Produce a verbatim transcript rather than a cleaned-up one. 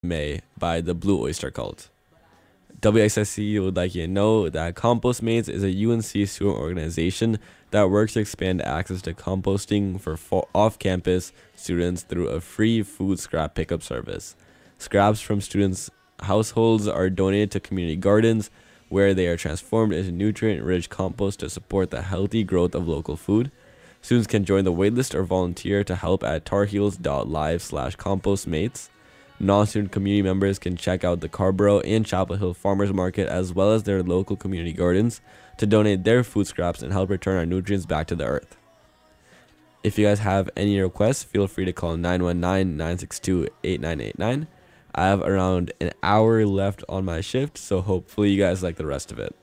May by the Blue Oyster Cult. W X S C would like you to know that Compostmates is a U N C student organization that works to expand access to composting for off-campus students through a free food scrap pickup service. Scraps from students' households are donated to community gardens, where they are transformed into nutrient-rich compost to support the healthy growth of local food. Students can join the waitlist or volunteer to help at tarheels.live slash compostmates. Non-student community members can check out the Carborough and Chapel Hill Farmers Market as well as their local community gardens to donate their food scraps and help return our nutrients back to the earth. If you guys have any requests, feel free to call nine one nine, nine six two, eight nine eight nine. I have around an hour left on my shift, so hopefully you guys like the rest of it.